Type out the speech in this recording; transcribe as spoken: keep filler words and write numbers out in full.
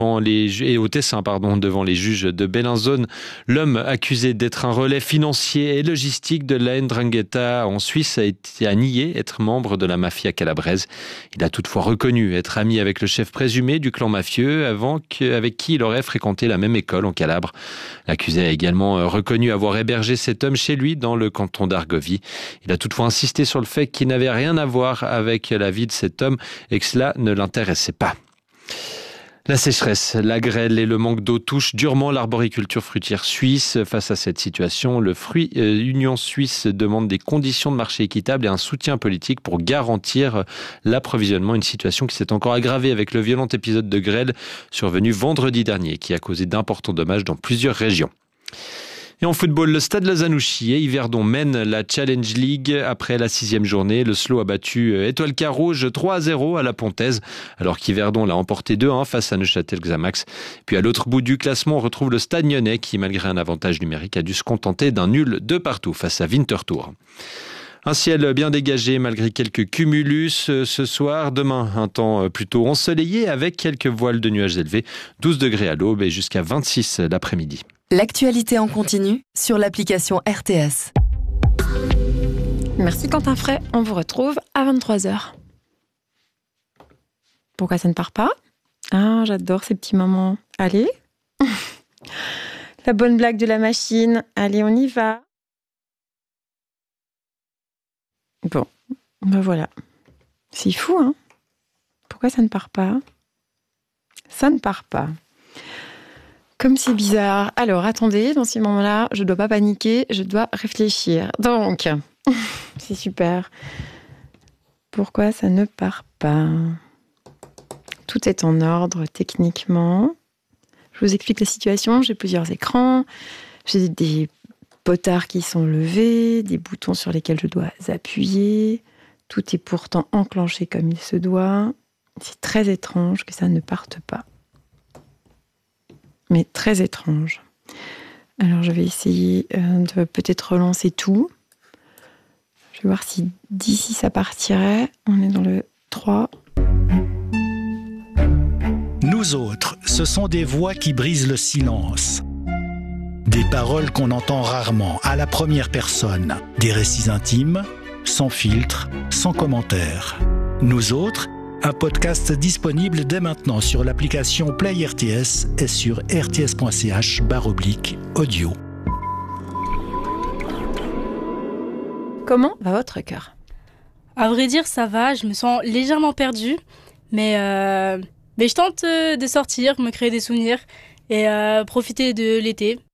Les ju- et au Tessin, pardon, devant les juges de Bellinzone. L'homme accusé d'être un relais financier et logistique de la Ndrangheta en Suisse a été a nié être membre de la mafia calabraise. Il a toutefois reconnu être ami avec le chef présumé du clan mafieux avant que, avec qui il aurait fréquenté la même école en Calabre. L'accusé a également reconnu avoir hébergé cet homme chez lui dans le canton d'Argovie. Il a toutefois insisté sur le fait qu'il n'avait rien à voir avec la vie de cet homme et que cela ne l'intéressait pas. La sécheresse, la grêle et le manque d'eau touchent durement l'arboriculture fruitière suisse. Face à cette situation, le Fruit euh, Union Suisse demande des conditions de marché équitables et un soutien politique pour garantir l'approvisionnement. Une situation qui s'est encore aggravée avec le violent épisode de grêle survenu vendredi dernier qui a causé d'importants dommages dans plusieurs régions. Et en football, le Stade Lazanouchi et Yverdon mènent la Challenge League après la sixième journée. Le Slow a battu Étoile Carouge trois à zéro à la Pontaise, alors qu'Yverdon l'a emporté deux à un face à Neuchâtel Xamax. Puis à l'autre bout du classement, on retrouve le Stade Nyonnais qui, malgré un avantage numérique, a dû se contenter d'un nul de partout face à Winterthur. Un ciel bien dégagé malgré quelques cumulus ce soir. Demain, un temps plutôt ensoleillé avec quelques voiles de nuages élevés. douze degrés à l'aube et jusqu'à vingt-six l'après-midi. L'actualité en continu sur l'application R T S. Merci Quentin Fray, on vous retrouve à vingt-trois heures. Pourquoi ça ne part pas ? Ah, j'adore ces petits moments. Allez. La bonne blague de la machine. Allez, on y va. Bon, ben voilà. C'est fou, hein ? Pourquoi ça ne part pas ? Ça ne part pas. Comme c'est bizarre. Alors, attendez, dans ces moments-là, je ne dois pas paniquer, je dois réfléchir. Donc, c'est super. Pourquoi ça ne part pas ? Tout est en ordre techniquement. Je vous explique la situation. J'ai plusieurs écrans. J'ai des potards qui sont levés, des boutons sur lesquels je dois appuyer. Tout est pourtant enclenché comme il se doit. C'est très étrange que ça ne parte pas. Mais très étrange. Alors, je vais essayer de peut-être relancer tout. Je vais voir si d'ici ça partirait. On est dans le trois. Nous autres, ce sont des voix qui brisent le silence. Des paroles qu'on entend rarement, à la première personne. Des récits intimes, sans filtre, sans commentaire. Nous autres, un podcast disponible dès maintenant sur l'application Play R T S et sur rts.ch barre oblique audio. Comment va votre cœur ? À vrai dire, ça va. Je me sens légèrement perdue. Mais, euh, mais je tente de sortir, me créer des souvenirs et euh, profiter de l'été.